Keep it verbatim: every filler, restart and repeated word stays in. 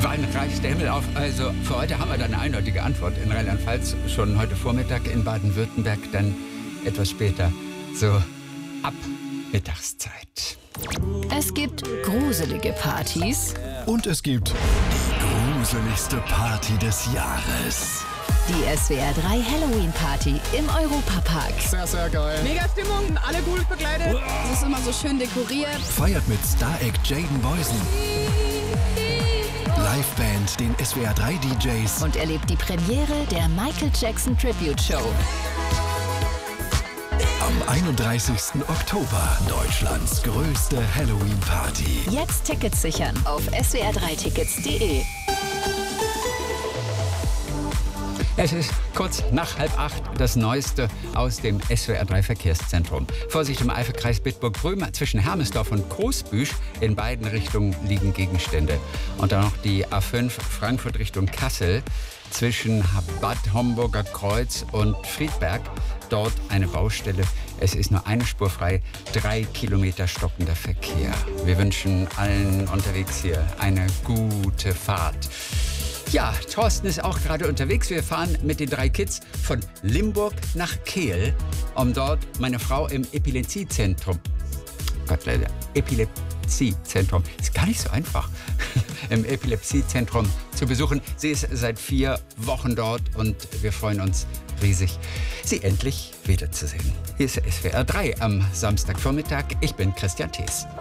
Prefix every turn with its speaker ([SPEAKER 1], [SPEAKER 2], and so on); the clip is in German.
[SPEAKER 1] Wann reißt der Himmel auf? Also für heute haben wir dann eine eindeutige Antwort. In Rheinland-Pfalz schon heute Vormittag, in Baden-Württemberg dann etwas später, so ab Mittagszeit.
[SPEAKER 2] Es gibt gruselige Partys.
[SPEAKER 3] Und es gibt die gruseligste Party des Jahres.
[SPEAKER 2] Die S W R drei Halloween-Party im Europapark.
[SPEAKER 3] Sehr, sehr geil.
[SPEAKER 4] Mega Stimmung, alle gut begleitet.
[SPEAKER 5] Es ist immer so schön dekoriert.
[SPEAKER 3] Feiert mit Star-Act Jaden Boysen. Liveband, den S W R drei D Js.
[SPEAKER 2] Und erlebt die Premiere der Michael Jackson Tribute Show.
[SPEAKER 3] Am einunddreißigsten Oktober Deutschlands größte Halloween-Party.
[SPEAKER 2] Jetzt Tickets sichern auf s w r drei tickets punkt de.
[SPEAKER 1] Es ist kurz nach halb acht, das Neueste aus dem S W R drei Verkehrszentrum. Vorsicht im Eifelkreis Bitburg-Prüm, zwischen Hermesdorf und Großbüsch. In beiden Richtungen liegen Gegenstände. Und dann noch die A fünf Frankfurt Richtung Kassel, zwischen Bad Homburger Kreuz und Friedberg. Dort eine Baustelle. Es ist nur eine Spur frei, drei Kilometer stockender Verkehr. Wir wünschen allen unterwegs hier eine gute Fahrt. Ja, Thorsten ist auch gerade unterwegs. Wir fahren mit den drei Kids von Limburg nach Kehl, um dort meine Frau im Epilepsiezentrum, Gott leider, Epilepsiezentrum, ist gar nicht so einfach, im Epilepsiezentrum zu besuchen. Sie ist seit vier Wochen dort und wir freuen uns riesig, sie endlich wiederzusehen. Hier ist S W R drei am Samstagvormittag. Ich bin Christian Thees.